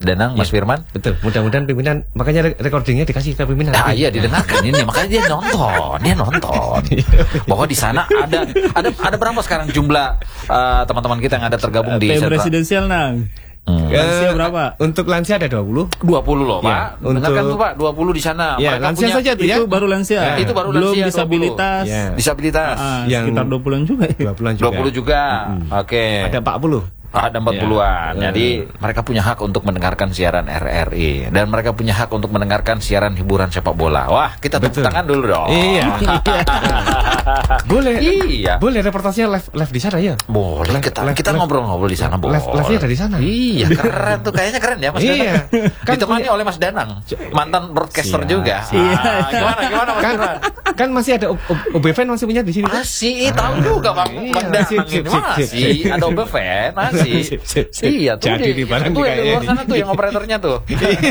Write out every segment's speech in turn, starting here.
Danang, Mas Firman. Betul. Mudah-mudahan pimpinan, makanya recordingnya dikasih ke pimpinan. Ah iya, didengarkan ini, makanya dia nonton. Bahwa di sana ada berapa sekarang jumlah teman-teman kita yang ada tergabung di PM presidensial Nang. Lansia berapa? Untuk lansia ada 20. 20 loh, Ya, Pak. Dengarkan tuh, Pak, 20 di sana. Ya, Mereka lansia punya saja tuh ya. Itu baru lansia. Itu baru Belum lansia, 20. disabilitas. Ya. Disabilitas. Yang Sekitar 20-an juga ya. 20-an juga. 20 juga. Oke. Ada 40. Ada 40-an. Jadi mereka punya hak untuk mendengarkan siaran RRI dan mereka punya hak untuk mendengarkan siaran hiburan sepak bola. Wah, kita tepuk tangan dulu dong. Iya. Boleh. Iya. Boleh reportasnya live di sana ya? Boleh, kita ngobrol-ngobrol di sana, boleh. Live-nya dari sana. Iya, keren tuh, kayaknya keren ya Mas Iya. Danang. Kan Ditemani oleh Mas Danang, mantan broadcaster Siap, juga. Gimana Mas Firman? Kan masih ada OBFan masih punya di sini. Masih, tahu juga Bang Danang ini masih ada OBFan, masih. Iya tuh. Jadi di barang tuh yang di luar sana tuh yang operatornya tuh.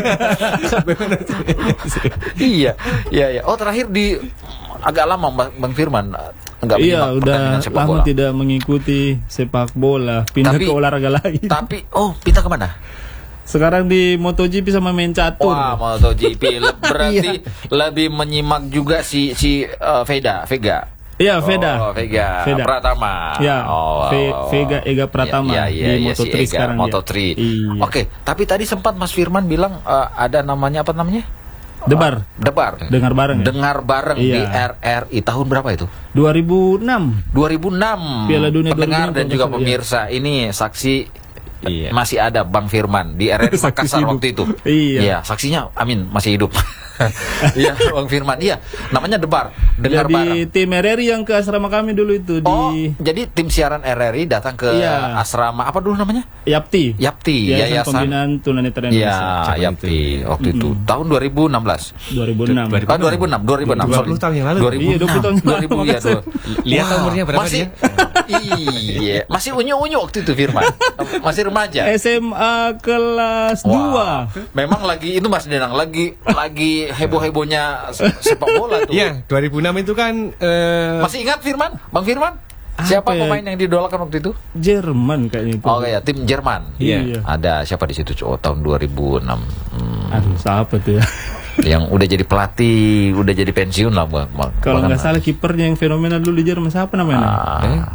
Iya. Oh, terakhir di agak lama Bang Firman enggak Iya, udah pertandingan sepak lama bola. tidak mengikuti sepak bola, pindah ke olahraga lain. Tapi pindah kemana? Sekarang di MotoGP sama main catur. Wah, MotoGP berarti lebih menyimak juga si Vega. Iya, Vega. Vega Pratama. Ya, Vega Ega Pratama di Moto3 si sekarang. Moto3. Iya. Oke, tapi tadi sempat Mas Firman bilang ada namanya apa namanya? Debar. Dengar bareng Iya. di RRI tahun berapa itu? 2006. 2006. Piala Dunia Pendengar 2006, dan juga iya. pemirsa, ini saksi. Iya. Masih ada Bang Firman di RRI Makassar waktu itu. Iya. Saksinya Amin masih hidup. Iya, Bang Firman. Iya, namanya Dengar bareng. Jadi tim RRI yang ke asrama kami dulu itu jadi tim siaran RRI datang ke asrama apa dulu namanya? Yapti. Yayasan Pembinaan Tunanetra Indonesia. Iya, Yapti. Waktu itu tahun 2016. 2006. 2006. 20 tahun yang lalu. 2006. Iya, 20 tahun yang lalu. 2000 ya tuh. Lihat umurnya berapa masih, dia? Iya, masih unyu-unyu waktu itu Firman. Masih remaja. SMA kelas 2. Memang lagi itu Mas Danang lagi heboh-hebohnya sepak bola tuh. Iya, 2006 itu kan Masih ingat Firman? Bang Firman? Siapa pemain yang didolakan waktu itu? Jerman kayaknya itu. Oh ya, tim Jerman. Iya. Ada siapa di situ? Tahun 2006. Aduh, siapa tuh ya? Yang udah jadi pelatih, udah jadi pensiun lah, Bang. Kalau nggak salah kipernya yang fenomenal dulu di Jerman siapa namanya?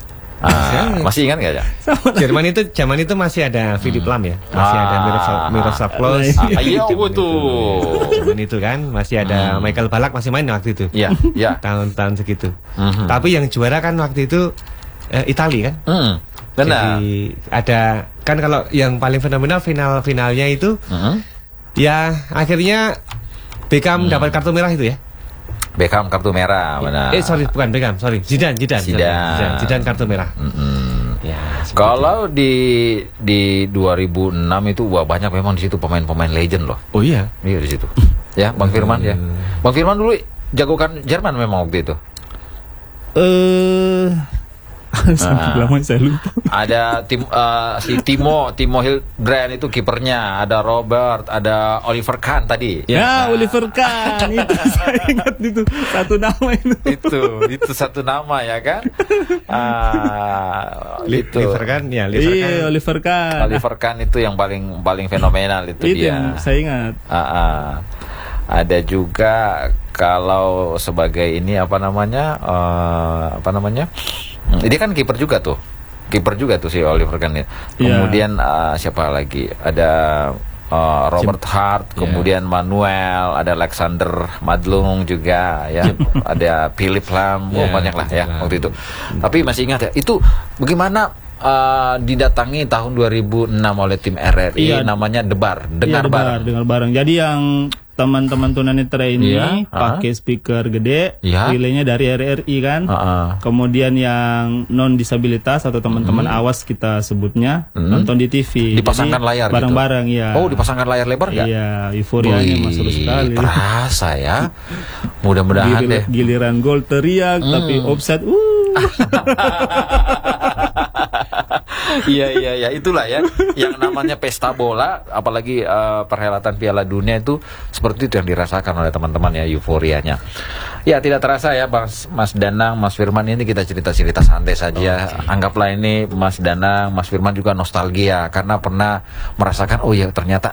Masih ingat nggak ya? Jerman itu zaman itu masih ada Philip Lahm ya, masih ada Miroslav Klose. Iya, betul. Zaman itu kan masih ada Michael Ballack masih main waktu itu. Iya. Tahun-tahun segitu. Tapi yang juara kan waktu itu Italia kan. Benar. Jadi ada kan kalau yang paling fenomenal finalnya itu ya akhirnya Beckham dapat kartu merah itu ya. Beckham kartu merah, benar. Sorry, bukan Beckham, sorry. Zidane kartu merah. Ya, kalau di 2006 itu banyak memang di situ pemain-pemain legend loh. Oh iya. Iya di situ. Ya, Bang Firman ya. Bang Firman dulu jagokan Jerman memang waktu itu. Sampai lama saya lupa. Ada si Timo Hildbrand itu kipernya, ada Robert, ada Oliver Kahn tadi. Ya, Oliver Kahn itu saya ingat itu satu nama itu. Itu satu nama ya kan? Oliver Kahn ya, Oliver Kahn. Oliver Kahn itu yang paling fenomenal itu dia. Yang saya ingat. Ada juga kalau sebagai ini apa namanya? Dia kan kiper juga tuh si Oliver Kahn ya. Kemudian siapa lagi? Ada Robert Hart, kemudian Manuel, ada Alexander Madlung juga ya. Ada Philip Lahm, banyak lah ya waktu itu. Tapi masih ingat ya, itu bagaimana didatangi tahun 2006 oleh tim RRI namanya Dengar bareng. Jadi yang teman-teman tunanetra ini pakai speaker gede, relaynya dari RRI kan. Kemudian yang non disabilitas atau teman-teman awas kita sebutnya nonton di TV. Dipasangkan layar bareng-bareng gitu. Ya. Oh, dipasangkan layar lebar nggak? Iya, euforianya masuk sekali. Terasa ya. Mudah-mudahan deh. Giliran gol teriak tapi offside. Iya, itulah ya yang namanya pesta bola, apalagi perhelatan Piala Dunia itu seperti itu yang dirasakan oleh teman-teman ya, euforianya. Ya, tidak terasa ya Mas Danang, Mas Firman, ini kita cerita-cerita santai saja. Anggaplah ini Mas Danang, Mas Firman juga nostalgia karena pernah merasakan oh ya ternyata